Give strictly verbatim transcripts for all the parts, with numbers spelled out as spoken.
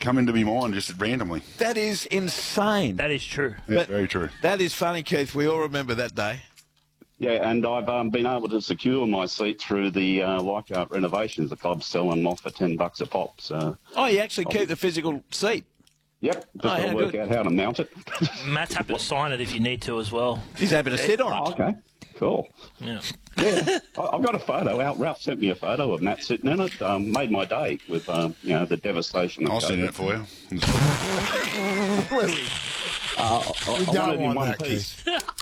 come into my mind just randomly. That is insane. That is true. Yeah, very true. That is funny, Keith. We all remember that day. Yeah, and I've um, been able to secure my seat through the uh, Leichhardt renovations. The club's selling them off for ten bucks a pop. So. Oh, you actually keep the physical seat? Yep, just Oh, got to yeah, work good. out how to mount it. Matt's happy to sign it if you need to as well. He's happy to sit on it. Oh, okay, cool. Yeah. Yeah, I- I've got a photo out. Ralph sent me a photo of Matt sitting in it. Um, made my day with um, you know, the devastation. of I'll send COVID. it for you. Uh, I, I We don't wanted in want one that, piece.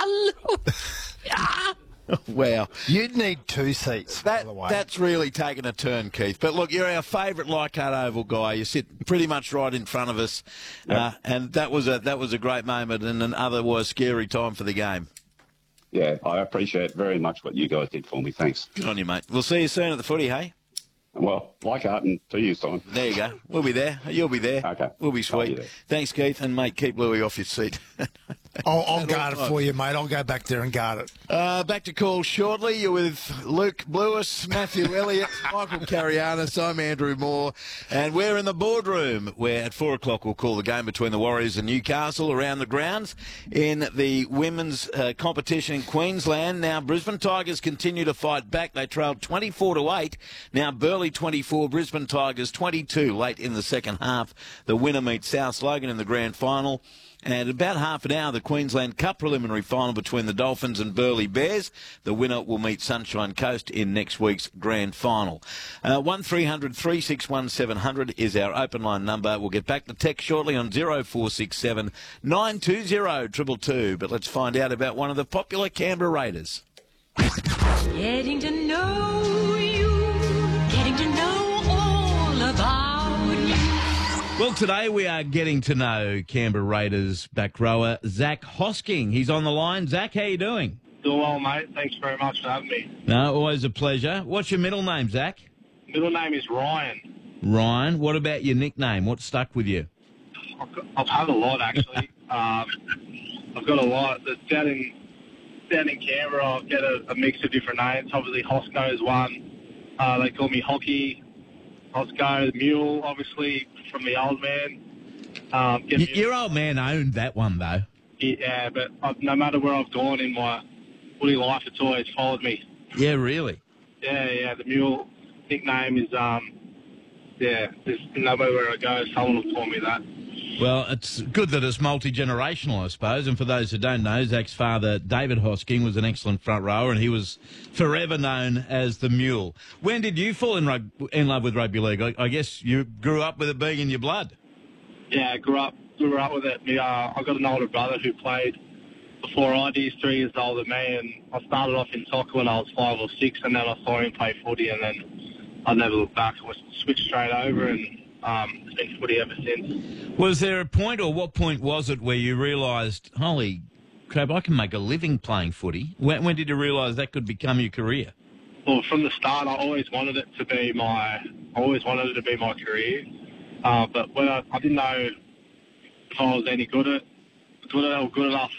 Wow. You'd need two seats, by That, the way. that's really taken a turn, Keith. But look, you're our favourite Leichhardt Oval guy. You sit pretty much right in front of us, Yep. uh, and that was a that was a great moment and an otherwise scary time for the game. Yeah, I appreciate very much what you guys did for me. Thanks. Good on you, mate. We'll see you soon at the footy, hey? Well, Leichhardt and to you, Simon. There you go. We'll be there. You'll be there. Okay. We'll be I'll be sweet. there. Thanks, Keith, and mate, keep Louis off your seat. I'll, I'll guard it for you, mate. I'll go back there and guard it. Uh, back to call shortly. You're with Luke Lewis, Matthew Elliott, Michael Carianis. I'm Andrew Moore, and we're in the boardroom where at four o'clock we'll call the game between the Warriors and Newcastle around the grounds in the women's uh, competition in Queensland. Now Brisbane Tigers continue to fight back. They trailed twenty-four to eight. Now Burleigh twenty-four, Brisbane Tigers twenty-two late in the second half. The winner meets South Logan in the grand final. And about half an hour, the Queensland Cup preliminary final between the Dolphins and Burleigh Bears. The winner will meet Sunshine Coast in next week's grand final. Uh, one three hundred three six one seven hundred is our open line number. We'll get back to text shortly on zero four six seven nine two zero two two two. But let's find out about one of the popular Canberra Raiders. Getting to know you, getting to know all about you. Well, today we are getting to know Canberra Raiders back rower Zach Hosking. He's on the line. Zach, how you doing? Doing well, mate. Thanks very much for having me. No, always a pleasure. What's your middle name, Zach? Middle name is Ryan. Ryan. What about your nickname? What stuck with you? I've, got, I've had a lot, actually. um, I've got a lot. That's down in, down in Canberra, I get a, a mix of different names. Obviously, Hosco is one. Uh, they call me Hockey. Hosco, the Mule, obviously, from the old man. Um, get Y- me- your old man owned that one, though. yeah, but I've, no matter where I've gone in my footy life, it's always followed me. Yeah, really? Yeah, yeah, the Mule nickname is, um, yeah, there's no matter where I go, someone will call me that. Well, it's good that it's multi-generational, I suppose. And for those who don't know, Zach's father, David Hosking, was an excellent front rower, and he was forever known as the Mule. When did you fall in, rug- in love with rugby league? I, I guess you grew up with it being in your blood. Yeah, I grew up, grew up with it. Me, uh, I got an older brother who played before I did. He's three years older than me, and I started off in soccer when I was five or six, and then I saw him play footy, and then I never looked back. I switched straight over, and um, it's been footy ever since. Was there a point, or what point was it, where you realised, holy crap, I can make a living playing footy? When, when did you realise that could become your career? Well, from the start, I always wanted it to be my, I always wanted it to be my career. Uh, but when I, I didn't know if I was any good at, good at or good enough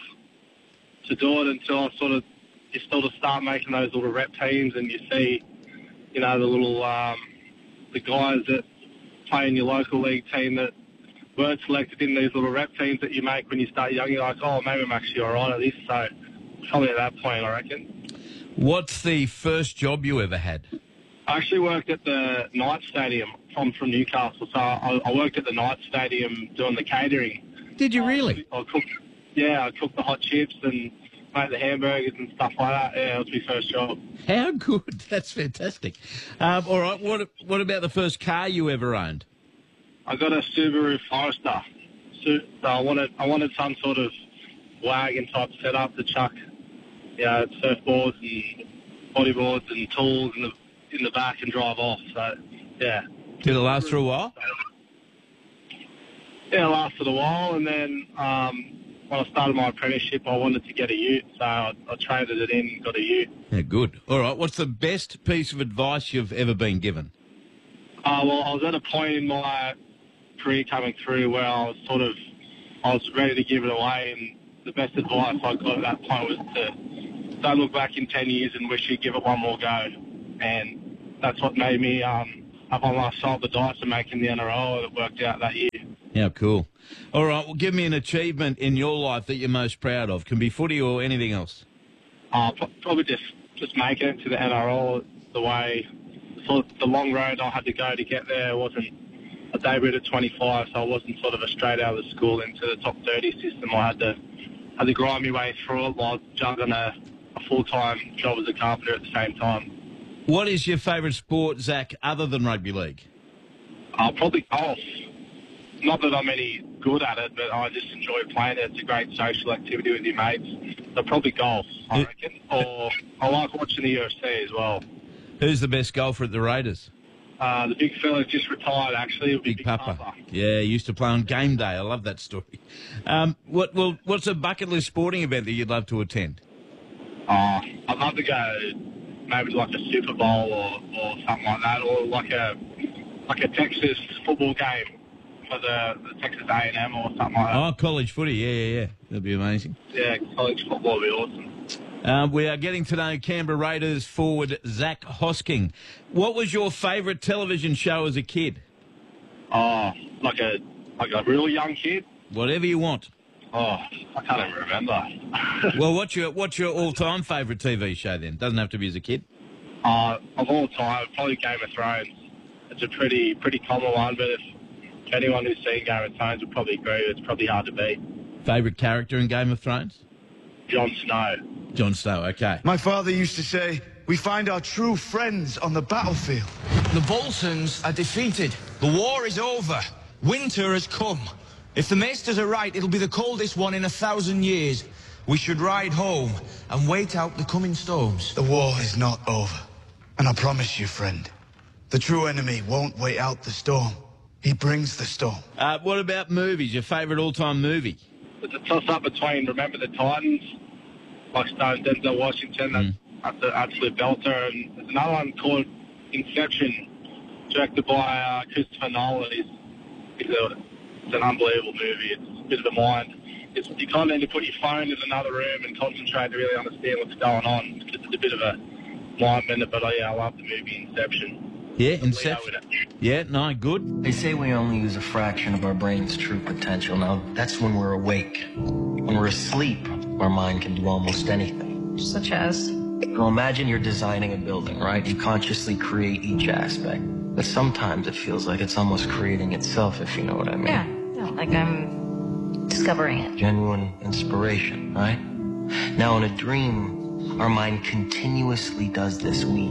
to do it until I sort of, you sort of start making those little rep teams, and you see, you know, the little, um, the guys that play in your local league team that weren't selected in these little rep teams that you make when you start young. You're like, oh, maybe I'm actually all right at this. So probably at that point, I reckon. What's the first job you ever had? I actually worked at the Knights Stadium. I'm from Newcastle, so I, I worked at the Knights Stadium doing the catering. Did you really? I, I cooked, yeah, I cooked the hot chips and made the hamburgers and stuff like that. Yeah, it was my first job. How good. That's fantastic. Um, all right, what what about the first car you ever owned? I got a Subaru Forester. So, so I wanted I wanted some sort of wagon type setup to chuck, you know, surfboards and bodyboards and tools in the in the back and drive off. So, yeah. Did it last for a while? Yeah, it lasted a while, and then um, when I started my apprenticeship, I wanted to get a ute, so I, I traded it in and got a ute. Yeah, good. All right, what's the best piece of advice you've ever been given? Uh, well, I was at a point in my career coming through where I was sort of, I was ready to give it away, and the best advice I got at that point was to don't look back in ten years and wish you'd give it one more go. And that's what made me um, up on my side of the dice and making the N R L, and it worked out that year. How cool. All right, well, give me an achievement in your life that you're most proud of. Can be footy or anything else. Uh, pro- probably just, just making it to the N R L the way, sort of the long road I had to go to get there. It wasn't a debut at twenty-five, so I wasn't sort of a straight out of the school into the top thirty system. I had to had to grind my way through it while juggling a, a full-time job as a carpenter at the same time. What is your favourite sport, Zach, other than rugby league? Uh, probably golf. Not that I'm any good at it, but I just enjoy playing it. It's a great social activity with your mates. So probably golf, I reckon. Or I like watching the U F C as well. Who's the best golfer at the Raiders? Uh, the big fella just retired, actually. It'll be Big, Big Papa. Papa. Yeah, he used to play on game day. I love that story. Um, what? Well, what's a bucket list sporting event that you'd love to attend? Uh, I'd love to go maybe like a Super Bowl or, or something like that, or like a like a Texas football game for the, the Texas A and M or something like that. Oh, college footy. Yeah, yeah, yeah. That'd be amazing. Yeah, college football would be awesome. Uh, we are getting to know Canberra Raiders forward Zach Hosking. What was your favourite television show as a kid? Oh, like a like a really young kid? Whatever you want. Oh, I can't even remember. Well, what's your what's your all-time favourite T V show then? Doesn't have to be as a kid. Uh, of all time, probably Game of Thrones. It's a pretty pretty common one, but if anyone who's seen Game of Thrones would probably agree it's probably hard to beat. Favourite character in Game of Thrones? Jon Snow. Jon Snow, okay. My father used to say, we find our true friends on the battlefield. The Boltons are defeated. The war is over. Winter has come. If the maesters are right, it'll be the coldest one in a thousand years. We should ride home and wait out the coming storms. The war is not over. And I promise you, friend, the true enemy won't wait out the storm. He brings the storm. Uh, what about movies? Your favourite all-time movie? It's a toss-up between Remember the Titans, like Stone Denzel Washington, Mm. that's an absolute belter, and there's another one called Inception, directed by uh, Christopher Nolan. It's, it's, a, it's an unbelievable movie. It's a bit of a mind. It's, you kind of need to put your phone in another room and concentrate to really understand what's going on, because it's a bit of a mind bender, but uh, yeah, I love the movie Inception. Yeah, Inception. Yeah, no, good. They say we only use a fraction of our brain's true potential. Now, that's when we're awake. When we're asleep, our mind can do almost anything. Such as? Now, imagine you're designing a building, right? You consciously create each aspect. But sometimes it feels like it's almost creating itself, if you know what I mean. Yeah, yeah, like I'm discovering it. Genuine inspiration, right? Now, in a dream, our mind continuously does this. We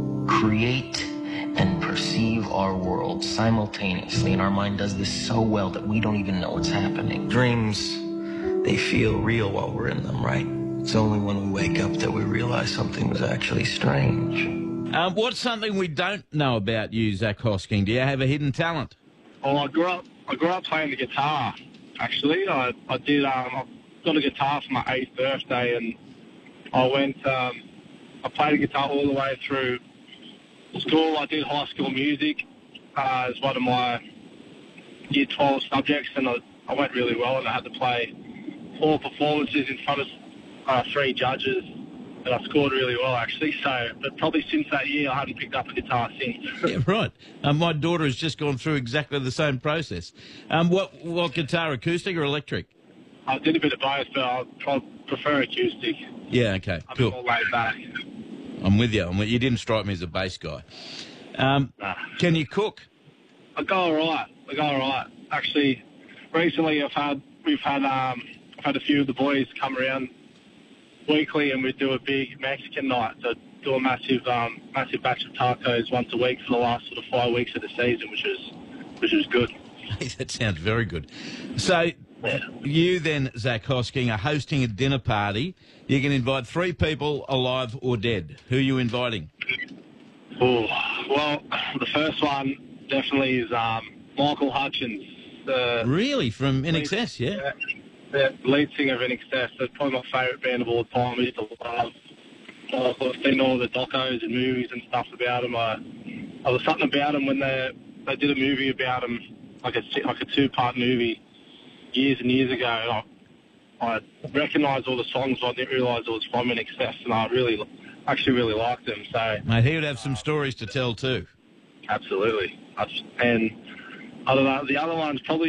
create and perceive our world simultaneously, and our mind does this so well that we don't even know what's happening. Dreams, they feel real while we're in them, right? It's only when we wake up that we realize something was actually strange. Um, what's something we don't know about you, Zach Hosking? Do you have a hidden talent? Oh, I grew up. I grew up playing the guitar. Actually, I, I did. Um, I got a guitar for my eighth birthday, and I went. Um, I played the guitar all the way through school. I did high school music uh, as one of my year twelve subjects, and I, I went really well. And I had to play four performances in front of uh, three judges, and I scored really well actually. So, but probably since that year, I haven't picked up a guitar since. Yeah, right. Um, my daughter has just gone through exactly the same process. Um, what what guitar, acoustic or electric? I did a bit of both, but I probably prefer acoustic. Yeah, okay, I'm cool. more laid back. I'm with you. I'm with, you didn't strike me as a bass guy. Um, Nah. Can you cook? I go all right. I go all right. Actually, recently I've had we've had um I've had a few of the boys come around weekly, and we do a big Mexican night. So do a massive um massive batch of tacos once a week for the last sort of five weeks of the season, which is which is good. That sounds very good. So you then, Zach Hosking, are hosting a dinner party. You can invite three people, alive or dead. Who are you inviting? Oh, well, the first one definitely is um, Michael Hutchins. The Really? From In Excess, yeah? The lead singer of In Excess. That's probably my favourite band of all time. I used to love Michael. I've seen all the docos and movies and stuff about him. I, I was something about him when they they did a movie about him, like a like a two-part movie, years and years ago. I, I recognised all the songs, but I didn't realise it was from In Excess, and I really, actually really liked them. So Mate, he would have some stories to tell too. absolutely. I just, and I don't know, the other one's probably